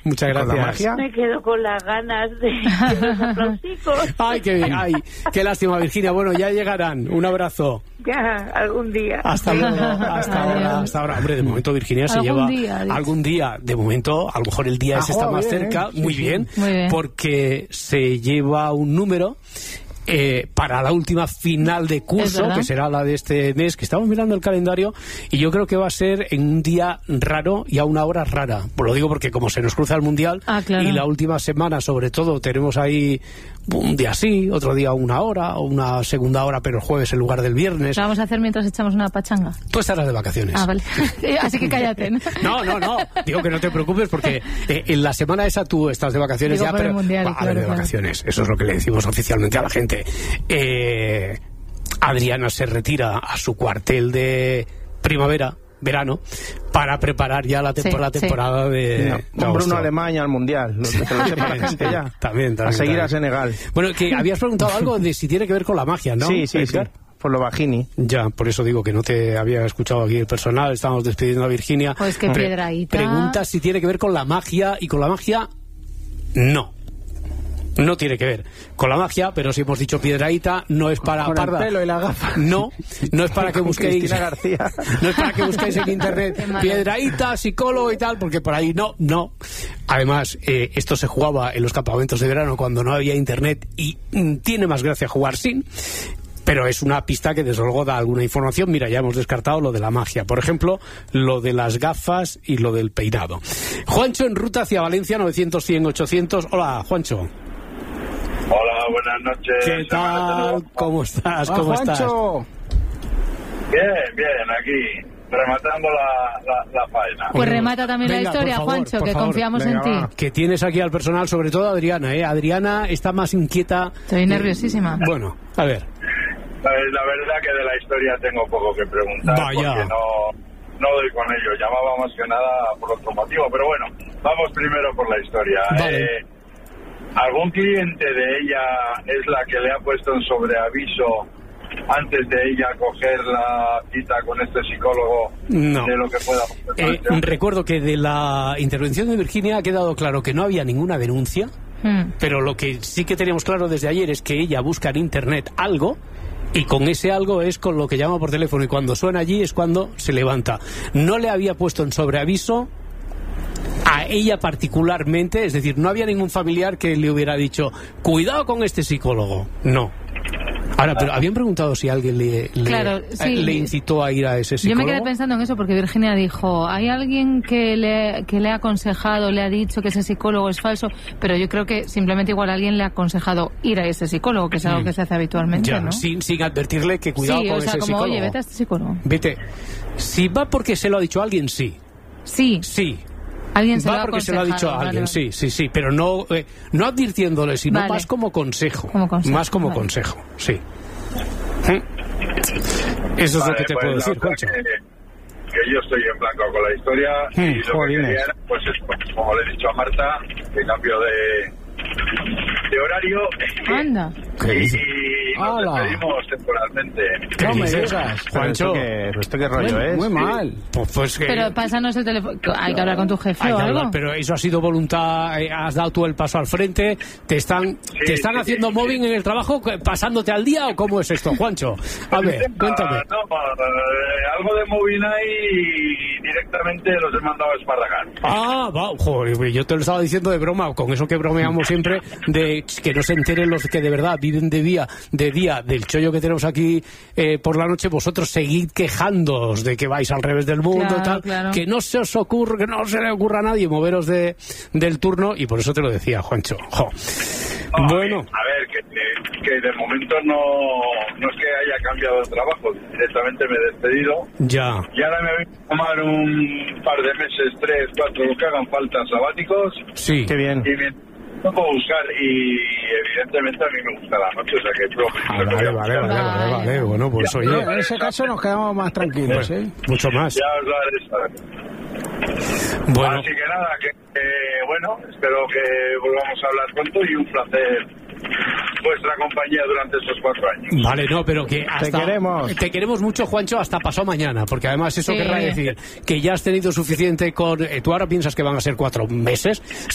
Muchas gracias. Me quedo con las ganas de los aplausicos. Ay, qué lástima, Virginia. Bueno, ya llegarán. Un abrazo. Ya, algún día. Hasta luego. Hasta ahora. Hombre, de momento Virginia se lleva algún día. De momento, a lo mejor el día ese está más cerca. Muy bien. Porque se lleva un número para la última final de curso, que será la de este mes, que estamos mirando el calendario, y yo creo que va a ser en un día raro y a una hora rara. Pues lo digo porque como se nos cruza el Mundial, y la última semana sobre todo tenemos ahí un día sí, otro día una hora, o una segunda hora, pero el jueves en lugar del viernes. ¿Lo vamos a hacer mientras echamos una pachanga? Tú estarás de vacaciones. Ah, vale. Así que cállate, ¿no? No. Digo que no te preocupes porque en la semana esa tú estás de vacaciones. Digo, ya, pero mundial, de vacaciones. Eso es lo que le decimos oficialmente a la gente. Adriana se retira a su cuartel de verano, para preparar ya la temporada de... Con Bruno Alemania al Mundial, que lo sepa la gente ya. También, a seguir a Senegal. Bueno, que habías preguntado algo de si tiene que ver con la magia, ¿no? Sí. Por lo Bajini. Ya, por eso digo que no te había escuchado aquí el personal. Estamos despidiendo a Virginia. Pues que Piedrahita. Pregunta si tiene que ver con la magia, y con la magia, no tiene que ver con la magia, pero si hemos dicho Piedrahita, no es para con parda. El pelo y la gafa. No es para que busquéis García. No es para que busquéis en internet Piedrahita, psicólogo y tal, porque por ahí no. Además, esto se jugaba en los campamentos de verano cuando no había internet, y tiene más gracia jugar sin. Pero es una pista que desde luego da alguna información. Mira, ya hemos descartado lo de la magia. Por ejemplo, lo de las gafas y lo del peinado. Juancho en ruta hacia Valencia, 900-100-800. Hola, Juancho. Hola, buenas noches. ¿Qué tal? ¿Cómo estás? ¿Cómo estás? Bien, aquí, rematando la faena. Pues remata también la historia, Juancho, que confiamos en ti. Que tienes aquí al personal, sobre todo Adriana, Adriana está más inquieta. Estoy nerviosísima. Bueno, a ver. La verdad que de la historia tengo poco que preguntar. Vaya. Porque no doy con ello. Llamaba más que nada por otro motivo, pero bueno, vamos primero por la historia. Vale. ¿Algún cliente de ella es la que le ha puesto en sobreaviso antes de ella coger la cita con este psicólogo? No. De lo que pueda recuerdo que de la intervención de Virginia ha quedado claro que no había ninguna denuncia, pero lo que sí que teníamos claro desde ayer es que ella busca en internet algo, y con ese algo es con lo que llama por teléfono, y cuando suena allí es cuando se levanta. No le había puesto en sobreaviso a ella particularmente, es decir, no había ningún familiar que le hubiera dicho cuidado con este psicólogo. No. Ahora, pero habían preguntado si alguien le incitó a ir a ese psicólogo. Yo me quedé pensando en eso porque Virginia dijo, hay alguien que le ha aconsejado, le ha dicho que ese psicólogo es falso, pero yo creo que simplemente igual alguien le ha aconsejado ir a ese psicólogo, que es algo que se hace habitualmente, ya, ¿no? Sin advertirle que cuidado con ese psicólogo. Oye, vete a este psicólogo. Vete. Si va porque se lo ha dicho a alguien, sí. Sí. Alguien se va porque se lo ha dicho a alguien, vale. Sí, pero no advirtiéndole, sino más como consejo. Más como consejo, sí. Eso es lo que te puedo decir, Juancho. Que yo estoy en blanco con la historia y lo que quería era, pues como le he dicho a Marta, que cambio de horario. Anda. Y nos despedimos temporalmente. No me digas, Juancho. ¿Esto qué rollo es? Muy mal. Pues que... Pero pásanos el teléfono. Hay que hablar con tu jefe o algo. Pero eso ha sido voluntad. Has dado tú el paso al frente. ¿Te están haciendo mobbing en el trabajo, pasándote al día, o cómo es esto, Juancho? A ver, cuéntame. No, algo de mobbing ahí y directamente los he mandado a esparragar. Joder, yo te lo estaba diciendo de broma, con eso que bromeamos siempre, de que no se enteren los que de verdad viven de día del chollo que tenemos aquí por la noche. Vosotros seguid quejándoos de que vais al revés del mundo, claro. Que no se os ocurre, que no se le ocurra a nadie moveros del turno, y por eso te lo decía, Juancho. Bueno, a ver, que de momento no es que haya cambiado de trabajo, directamente me he despedido. Ya. Y ahora me voy a tomar un par de meses, 3, 4, lo que hagan falta, sabáticos. Sí, qué bien. Y me puedo buscar, y evidentemente a mí me gusta la noche, o sea que vale. Bueno, pues oye, en ese caso nos quedamos más tranquilos, mucho más. Ya os lo haré saber. Bueno. Así que nada, espero que volvamos a hablar pronto, y un placer vuestra compañía durante estos 4 años. Vale, pero que hasta... Te queremos mucho, Juancho, hasta pasado mañana, porque además eso querrá decir que ya has tenido suficiente con... tú ahora piensas que van a ser 4 meses.